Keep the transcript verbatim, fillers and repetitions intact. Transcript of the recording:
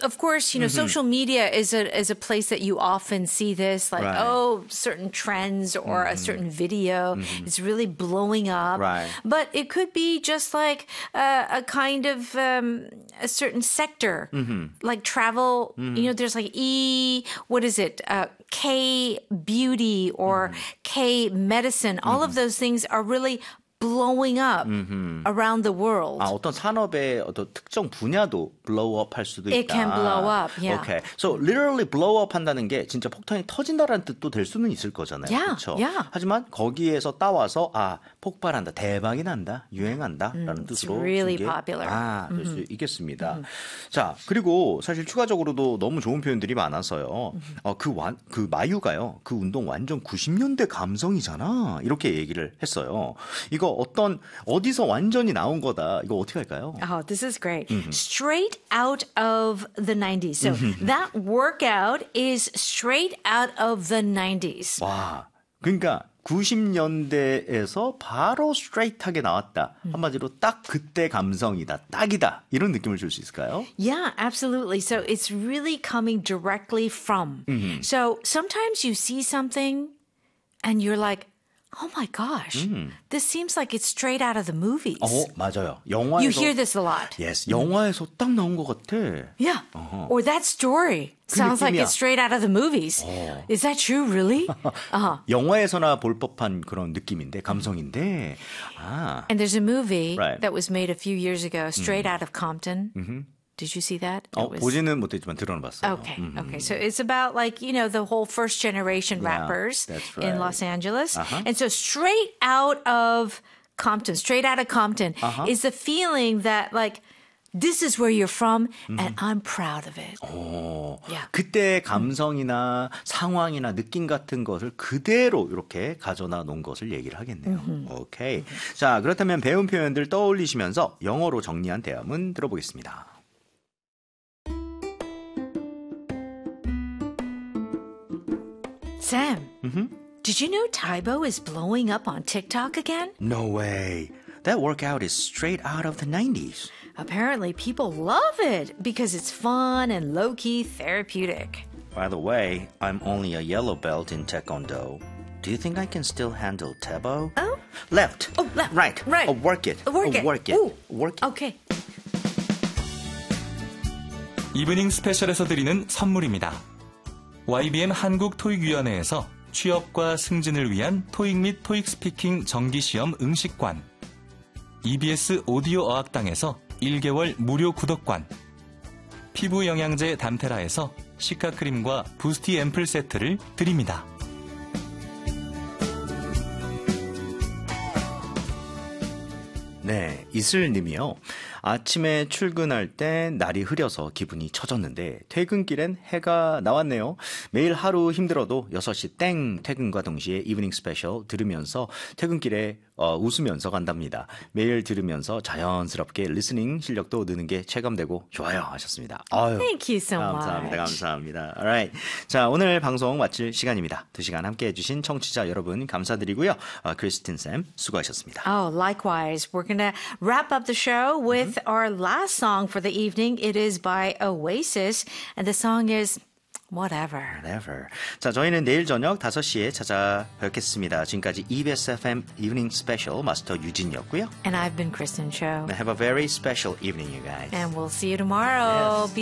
of course, you know, mm-hmm. social media is a is a place that you often see this, like, right. oh, certain trends or mm-hmm. a certain video mm-hmm. is really blowing up. Right. But it could be just like uh, a kind of um, a certain sector, mm-hmm. like travel. Mm-hmm. You know, there's like E, what is it? Uh, K beauty or mm-hmm. K medicine. All mm-hmm. of those things are really blowing up mm-hmm. around the world. 아, 어떤 산업의 어떤 특정 분야도 blow up 할 수도 있다. It can blow up, yeah. Okay. So literally blow up 한다는 게 진짜 폭탄이 터진다라는 뜻도 될 수는 있을 거잖아요. Yeah, 그렇죠? yeah. 하지만 거기에서 따와서 아, 폭발한다, 대박이 난다, 유행한다라는 mm, 뜻으로 It's really 게, popular. 아, 될 mm-hmm. 수 있겠습니다. Mm-hmm. 자, 그리고 사실 추가적으로도 너무 좋은 표현들이 많아서요. mm-hmm. 어, 그, 완, 그 마유가요. 그 운동 완전 구십 년대 감성이잖아. 이렇게 얘기를 했어요. 이거 어떤 어디서 완전히 나온 거다. 이거 어떻게 할까요? Oh, this is great. Mm-hmm. Straight out of the nineties. So mm-hmm. that workout is straight out of the nineties. 와, 그러니까 구십 년대에서 바로 스트레이트하게 나왔다. 한마디로 딱 그때 감성이다. 딱이다. 이런 느낌을 줄 수 있을까요? Yeah, absolutely. So it's really coming directly from. Mm-hmm. So sometimes you see something and you're like, oh my gosh, mm. this seems like it's straight out of the movies. 어, 맞아요. 영화에서. You hear this a lot. Yes, 영화에서 딱 나온 것 같아. Yeah. Uh-huh. Or that story sounds like it's straight out of the movies. 어. Is that true, really? uh-huh. 영화에서나 볼 법한 그런 느낌인데, 감성인데. 아. And there's a movie right. that was made a few years ago, Straight mm. Out of Compton. Mm-hmm. Did you see that? 어, was... 보지는 못했지만 들어는 봤어요. Okay, mm-hmm. okay. So it's about like, you know, the whole first generation yeah, rappers right. in Los Angeles. Uh-huh. And so straight out of Compton, straight out of Compton uh-huh. is the feeling that like, this is where you're from mm-hmm. and I'm proud of it. 오, yeah. 그때 감성이나 상황이나 느낌 같은 것을 그대로 이렇게 가져다 놓은 것을 얘기를 하겠네요. Mm-hmm. 오케이. 자, 그렇다면 배운 표현들 떠올리시면서 영어로 정리한 대화문 들어보겠습니다. Sam, mm-hmm. did you know Taibo is blowing up on TikTok again? No way. That workout is straight out of the nineties. Apparently, people love it because it's fun and low-key therapeutic. By the way, I'm only a yellow belt in Taekwondo. Do you think I can still handle Taibo? Oh? Left. Oh, left. Right. Right. Oh, work it. Work oh, it. Work it. Ooh. Work it. Okay. 이브닝 스페셜에서 드리는 선물입니다. 와이비엠 한국토익위원회에서 취업과 승진을 위한 토익 및 토익 스피킹 정기시험 응시관, 이비에스 오디오 어학당에서 일 개월 무료 구독관, 피부 영양제 담테라에서 시카크림과 부스티 앰플 세트를 드립니다. 네, 이슬님이요. 아침에 출근할 때 날이 흐려서 기분이 처졌는데 퇴근길엔 해가 나왔네요. 매일 하루 힘들어도 여섯 시 땡 퇴근과 동시에 이브닝 스페셜 들으면서 퇴근길에 어, 웃으면서 간답니다. 매일 들으면서 자연스럽게 리스닝 실력도 느는 게 체감되고 좋아요 하셨습니다. 아유, Thank you so 감사합니다. much. 감사합니다. Alright. 자, 오늘 방송 마칠 시간입니다. 두 시간 함께 해주신 청취자 여러분 감사드리고요. 어, 크리스틴 쌤 수고하셨습니다. Oh, likewise. We're going to wrap up the show with mm-hmm. our last song for the evening. It is by Oasis, and the song is Whatever. Whatever. 자, 저희는 내일 저녁 다섯 시에 찾아뵙겠습니다. 지금까지 이비에스 에프엠 Evening Special 마스터 유진이었고요. And I've been Kristen Cho. Have a very special evening, you guys. And we'll see you tomorrow. Yes.